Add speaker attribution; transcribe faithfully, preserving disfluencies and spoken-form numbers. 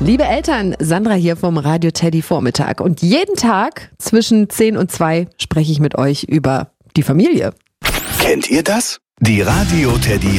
Speaker 1: Liebe Eltern, Sandra hier vom Radio Teddy Vormittag. Und jeden Tag zwischen zehn und zwei spreche ich mit euch über die Familie.
Speaker 2: Kennt ihr das? Die Radio Teddy